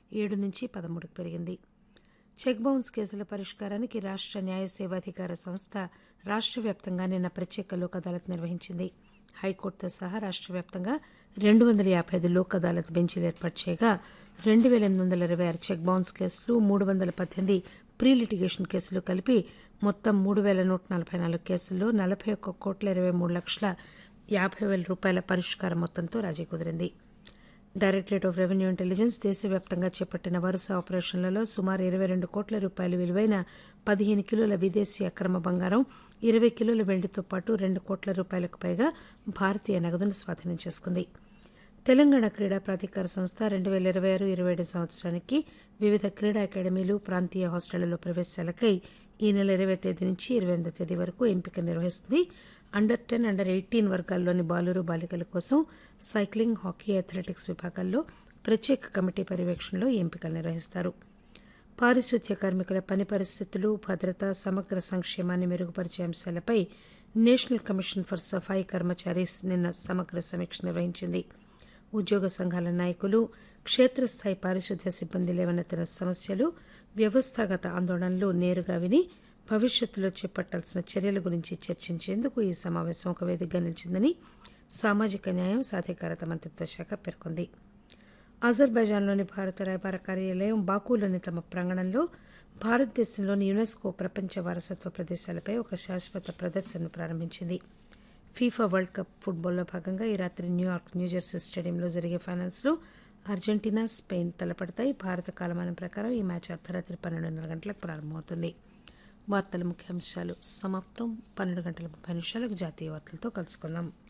7-13కు పెరిగింది. Check bounce కేసుల పరిష్కారానికి రాష్ట న్యాయ సేవాధికార సంస్థ రాష్ట వ్యాప్తంగా నిన్న ప్రత్యేక లోక్ అదాలత్ నిర్వహించింది. హైకోర్టుతో సహా రాష్ట వ్యాప్తంగా 255 లోక్ అదాలత్ బెంచీలు ఏర్పాటు చేయగా 2826 చెక్ బౌన్స్ కేసులు, 318 ప్రీ లిటిగేషన్ కేసులు కలిపి మొత్తం 3144 కేసుల్లో 41,23,50,000 రూపాయల పరిష్కార మొత్తంతో రాజీ కుదిరింది. డైరెక్టరేట్ ఆఫ్ రెవెన్యూ ఇంటెలిజెన్స్ దేశవ్యాప్తంగా చేపట్టిన వరుస ఆపరేషన్లలో సుమారు 22 కోట్ల రూపాయల విలువైన 15 కిలోల విదేశీ అక్రమ బంగారం, 20 కిలోల వెండితో పాటు 2 కోట్ల రూపాయలకు పైగా భారతీయ నగదును స్వాధీనం చేసుకుంది. తెలంగాణ క్రీడా ప్రాధికార సంస్థ 2026-27 సంవత్సరానికి వివిధ క్రీడా అకాడమీలు, ప్రాంతీయ హాస్టళ్లలో ప్రవేశాలకై ఈ నెల 20 తేదీ నుంచి 28 తేదీ వరకు ఎంపిక నిర్వహిస్తుంది. అండర్ 10, అండర్ 18 వర్గాల్లోని బాలురు, బాలికల కోసం సైక్లింగ్, హాకీ, అథ్లెటిక్స్ విభాగాల్లో ప్రత్యేక కమిటీ పర్యవేక్షణలో ఈ ఎంపికలు నిర్వహిస్తారు. పారిశుద్ధ్య కార్మికుల పని పరిస్థితులు, భద్రత, సమగ్ర సంక్షేమాన్ని మెరుగుపరిచే అంశాలపై నేషనల్ కమిషన్ ఫర్ సఫాయి కర్మచారీస్ నిన్న సమగ్ర సమీక్ష నిర్వహించింది. ఉద్యోగ సంఘాల నాయకులు, క్షేత్రస్థాయి పారిశుద్ధ్య సిబ్బంది లేవనెత్తిన సమస్యలు, వ్యవస్థాగత ఆందోళనలు నేరుగా విని భవిష్యత్తులో చేపట్టాల్సిన చర్యల గురించి చర్చించేందుకు ఈ సమావేశం ఒక వేదికగా నిలిచిందని సామాజిక న్యాయం, సాధికారత మంత్రిత్వ శాఖ పేర్కొంది. అజర్బైజాన్లోని భారత రాయబార కార్యాలయం బాకులోని తమ ప్రాంగణంలో భారతదేశంలోని యునెస్కో ప్రపంచ వారసత్వ ప్రదేశాలపై ఒక శాశ్వత ప్రదర్శనను ప్రారంభించింది. ఫీఫా వరల్డ్ కప్ ఫుట్బాల్లో భాగంగా ఈ రాత్రి న్యూయార్క్, న్యూజెర్సీ స్టేడియంలో జరిగే ఫైనల్స్లో అర్జెంటీనా, స్పెయిన్ తలపడతాయి. భారత కాలమానం ప్రకారం ఈ మ్యాచ్ అర్ధరాత్రి 12:30 గంటలకు ప్రారంభమవుతుంది. వార్తల ముఖ్యాంశాలు సమాప్తం. 12:30 జాతీయ వార్తలతో కలుసుకుందాం.